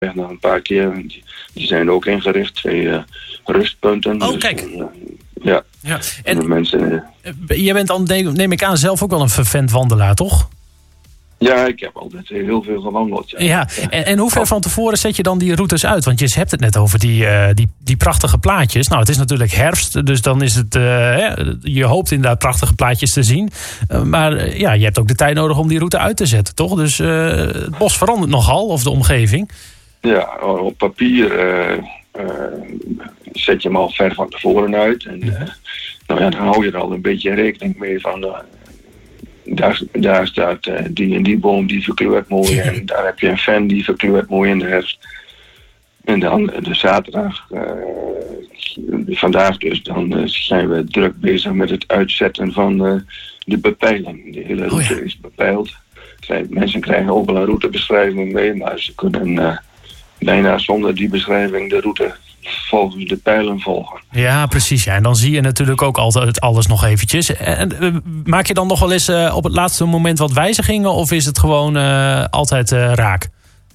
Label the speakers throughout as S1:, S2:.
S1: nog een paar keer. Die zijn ook ingericht. 2 rustpunten.
S2: Oh,
S1: dus,
S2: kijk.
S1: Ja.
S2: En
S1: de mensen...
S2: jij bent dan, neem ik aan, zelf ook wel een vervent wandelaar, toch?
S1: Ja, ik heb altijd heel veel gewandeld.
S2: Ja. En hoe ver van tevoren zet je dan die routes uit? Want je hebt het net over die prachtige plaatjes. Nou, het is natuurlijk herfst, dus dan is het... je hoopt inderdaad prachtige plaatjes te zien. Maar je hebt ook de tijd nodig om die route uit te zetten, toch? Dus het bos verandert nogal, of de omgeving.
S1: Ja, op papier zet je hem al ver van tevoren uit. En dan hou je er al een beetje rekening mee van... Daar staat die en die boom die verkleurt mooi. En daar heb je een fan die verkleurt mooi in de herfst. En dan de zaterdag, vandaag dus, dan zijn we druk bezig met het uitzetten van de bepeiling. De hele route is bepeild. Mensen krijgen ook wel een routebeschrijving mee, maar ze kunnen bijna zonder die beschrijving de route volgens de pijlen volgen. Ja,
S2: precies. Ja. En dan zie je natuurlijk ook altijd alles nog eventjes. En, maak je dan nog wel eens op het laatste moment wat wijzigingen? Of is het gewoon altijd raak?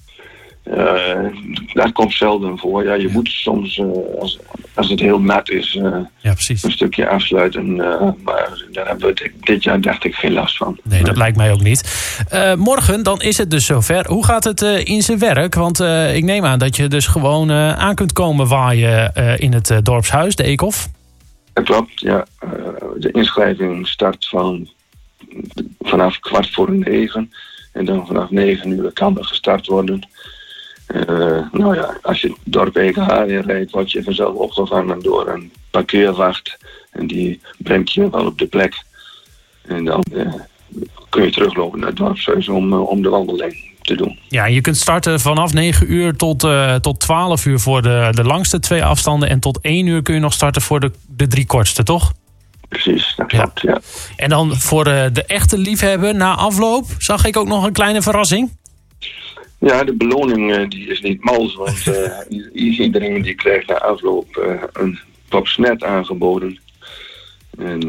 S1: Dat komt zelden voor. Ja, je moet soms, als het heel nat is, een stukje afsluiten. Maar daar hebben we dit jaar, dacht ik, geen last van.
S2: Nee, dat lijkt mij ook niet. Morgen, dan is het dus zover. Hoe gaat het in zijn werk? Want ik neem aan dat je dus gewoon aan kunt komen waaien in het dorpshuis, de Eekhof.
S1: Dat klopt, ja. De inschrijving start vanaf 8:45. En dan vanaf 9:00 kan er gestart worden. Als je het dorp EKH inrijdt, word je vanzelf opgevangen door een parkeerwacht. En die brengt je wel op de plek. En dan kun je teruglopen naar het dorpshuis om de wandeling te doen. Ja,
S2: je kunt starten vanaf 9:00 tot 12:00 voor de langste 2 afstanden. En tot 1:00 kun je nog starten voor de 3 kortste, toch?
S1: Precies, dat klopt, ja.
S2: En dan voor de echte liefhebber na afloop zag ik ook nog een kleine verrassing.
S1: Ja, de beloning die is niet mals, want iedereen die krijgt na afloop een pop snet aangeboden. En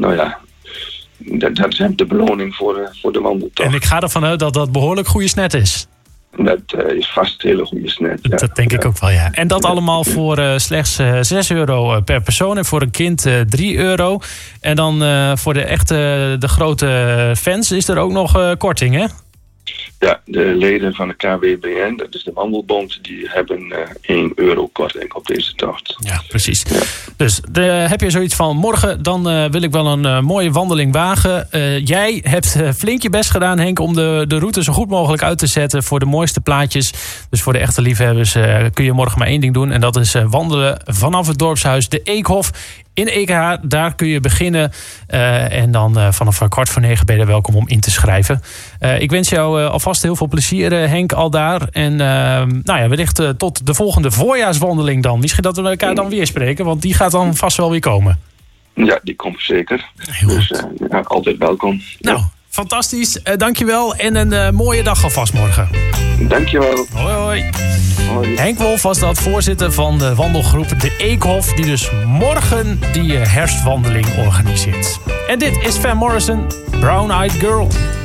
S1: dat is de beloning voor de wandeltocht.
S2: En ik ga ervan uit dat dat behoorlijk goede snet is.
S1: Dat is vast een hele goede snet. Ja.
S2: Dat denk ik ook wel, ja. En dat allemaal voor slechts €6 per persoon. En voor een kind €3. En dan voor de grote fans is er ook nog korting, hè?
S1: Ja, de leden van de KWBN, dat is de wandelbond, die hebben €1 korting op deze tocht.
S2: Ja, precies. Ja. Dus heb je zoiets van morgen, dan wil ik wel een mooie wandeling wagen. Jij hebt flink je best gedaan, Henk, om de route zo goed mogelijk uit te zetten voor de mooiste plaatjes. Dus voor de echte liefhebbers kun je morgen maar 1 ding doen. En dat is wandelen vanaf het dorpshuis de Eekhof in EKH. Daar kun je beginnen. En dan vanaf 8:45 ben je welkom om in te schrijven. Ik wens jou alvast heel veel plezier, Henk, al daar. En wellicht tot de volgende voorjaarswandeling dan. Misschien dat we elkaar dan weer spreken, want die gaat dan vast wel weer komen.
S1: Ja, die komt zeker.
S2: Heel goed.
S1: Dus altijd welkom.
S2: Nou, fantastisch. Dankjewel en een mooie dag alvast morgen.
S1: Dankjewel.
S2: Hoi, hoi. Hoi. Henk Wolf was dat, voorzitter van de wandelgroep De Eekhof, die dus morgen die herfstwandeling organiseert. En dit is Van Morrison, Brown Eyed Girl.